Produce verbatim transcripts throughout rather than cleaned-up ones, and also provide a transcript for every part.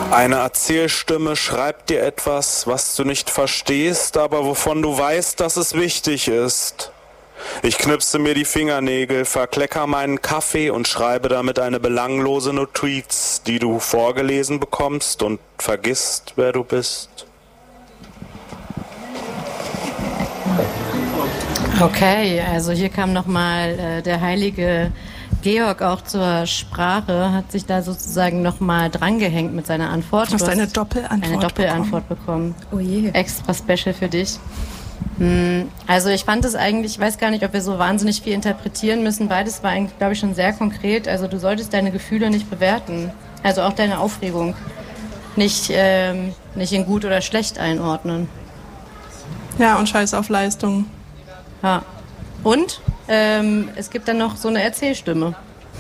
Eine Erzählstimme schreibt dir etwas, was du nicht verstehst, aber wovon du weißt, dass es wichtig ist. Ich knipse mir die Fingernägel, verklecker meinen Kaffee und schreibe damit eine belanglose Notiz, die du vorgelesen bekommst und vergisst, wer du bist. Okay, also hier kam nochmal äh, der heilige Georg auch zur Sprache, hat sich da sozusagen nochmal drangehängt mit seiner Antwort. Du hast eine Doppelantwort eine Doppelantwort bekommen. bekommen. Oh je. Extra special für dich. Hm, also ich fand es eigentlich, ich weiß gar nicht, ob wir so wahnsinnig viel interpretieren müssen. Beides war eigentlich, glaube ich, schon sehr konkret. Also du solltest deine Gefühle nicht bewerten. Also auch deine Aufregung nicht, ähm, nicht in gut oder schlecht einordnen. Ja, und scheiß auf Leistung. Ja. Und ähm, es gibt dann noch so eine Erzählstimme.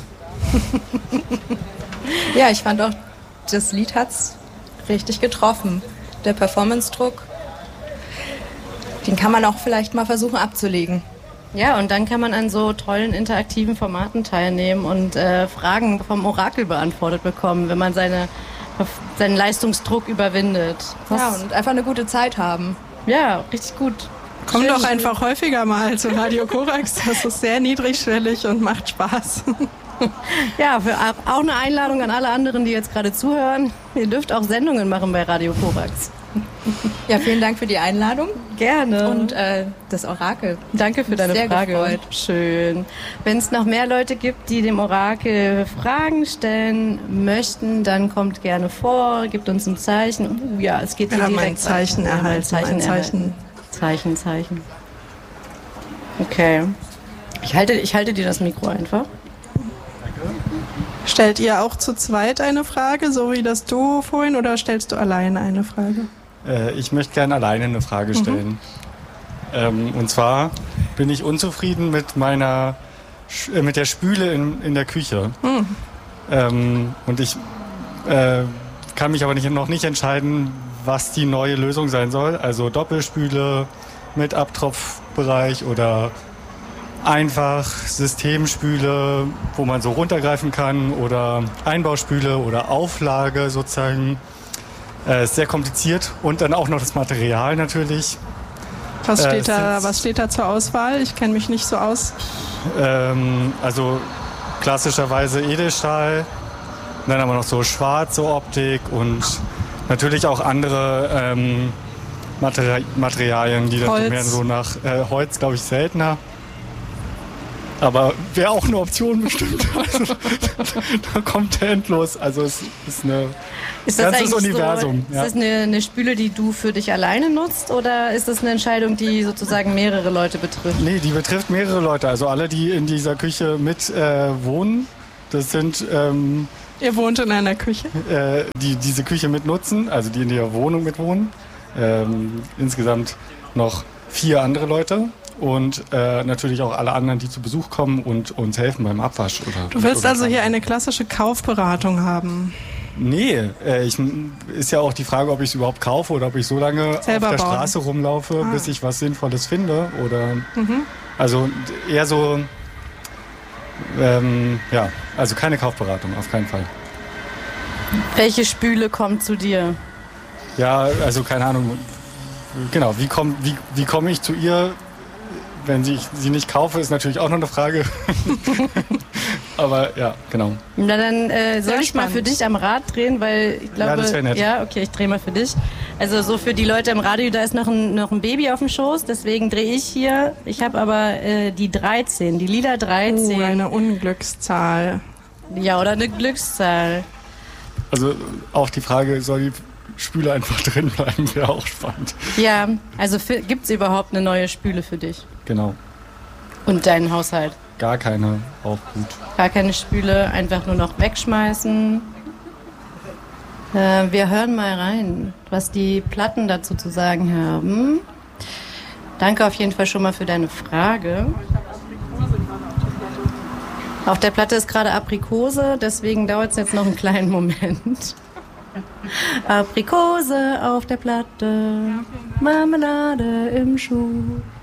Ja, ich fand auch, das Lied hat's richtig getroffen. Der Performance-Druck, den kann man auch vielleicht mal versuchen abzulegen. Ja, und dann kann man an so tollen interaktiven Formaten teilnehmen und äh, Fragen vom Orakel beantwortet bekommen, wenn man seine, seinen Leistungsdruck überwindet. Ja, und einfach eine gute Zeit haben. Ja, richtig gut. Komm Schön. doch einfach häufiger mal zu Radio Korax. Das ist sehr niedrigschwellig und macht Spaß. Ja, für, auch eine Einladung an alle anderen, die jetzt gerade zuhören. Ihr dürft auch Sendungen machen bei Radio Korax. Ja, vielen Dank für die Einladung. Gerne. Und äh, das Orakel. Danke für deine Sehr Frage. gefreut. Schön. Wenn es noch mehr Leute gibt, die dem Orakel Fragen stellen möchten, dann kommt gerne vor, gibt uns ein Zeichen. Uh, ja, es geht Wir so haben direkt ein Zeichen weiter. erhalten. Zeichen Ein Zeichen. erhalten. Zeichen, Zeichen. Okay. Ich halte, ich halte dir das Mikro einfach. Stellt ihr auch zu zweit eine Frage, so wie das Duo vorhin, oder stellst du alleine eine Frage? Äh, ich möchte gerne alleine eine Frage stellen. Mhm. Ähm, und zwar bin ich unzufrieden mit meiner, Sch- äh, mit der Spüle in, in der Küche. Mhm. Ähm, und ich äh, kann mich aber nicht, noch nicht entscheiden, was die neue Lösung sein soll. Also Doppelspüle mit Abtropfbereich oder einfach Systemspüle, wo man so runtergreifen kann, oder Einbauspüle oder Auflage sozusagen. Äh, ist sehr kompliziert. Und dann auch noch das Material natürlich. Was steht, äh, da, was steht da zur Auswahl? Ich kenne mich nicht so aus. Ähm, also klassischerweise Edelstahl. Dann haben wir noch so schwarze Optik und natürlich auch andere ähm, Materi- Materialien, die dann Holz. mehr so nach äh, Holz, glaube ich, seltener. Aber wäre auch eine Option bestimmt. Also, da kommt der endlos. Also es ist eine Ist das ganzes eigentlich Universum. So, ja. ist das eine, eine Spüle, die du für dich alleine nutzt, oder ist das eine Entscheidung, die sozusagen mehrere Leute betrifft? Nee, die betrifft mehrere Leute. Also alle, die in dieser Küche mit äh, wohnen. Das sind ähm, Ihr wohnt in einer Küche? äh, die diese Küche mit nutzen, also die in ihrer Wohnung mit wohnen. Ähm, insgesamt noch vier andere Leute. Und äh, natürlich auch alle anderen, die zu Besuch kommen und uns helfen beim Abwasch. Oder, Du willst oder also Kram. hier eine klassische Kaufberatung haben? Nee, äh, ich, ist ja auch die Frage, ob ich es überhaupt kaufe oder ob ich so lange Selber auf der bauen. Straße rumlaufe, Ah. bis ich was Sinnvolles finde. Oder Mhm. also eher so, ähm, ja, also keine Kaufberatung, auf keinen Fall. Welche Spüle kommt zu dir? Ja, also keine Ahnung, genau, wie komme wie, wie komm ich zu ihr? Wenn ich sie nicht kaufe, ist natürlich auch noch eine Frage. Aber ja, genau. Na dann äh, soll Sehr ich mal spannend. für dich am Rad drehen, weil ich glaube, Ja, das wär nett. ja, okay, ich drehe mal für dich. Also so für die Leute im Radio, da ist noch ein, noch ein Baby auf dem Schoß, deswegen drehe ich hier. Ich habe aber äh, die dreizehn, die lila dreizehn. Oh, eine Unglückszahl. Ja, oder eine Glückszahl. Also auch die Frage, soll die Spüle einfach drin bleiben, wäre auch spannend. Ja, also gibt es überhaupt eine neue Spüle für dich Genau. und deinen Haushalt? Gar keine, auch gut. Gar keine Spüle, einfach nur noch wegschmeißen. Äh, wir hören mal rein, was die Platten dazu zu sagen haben. Danke auf jeden Fall schon mal für deine Frage. Auf der Platte ist gerade Aprikose, deswegen dauert es jetzt noch einen kleinen Moment. Aprikose auf der Platte, Marmelade im Schuh.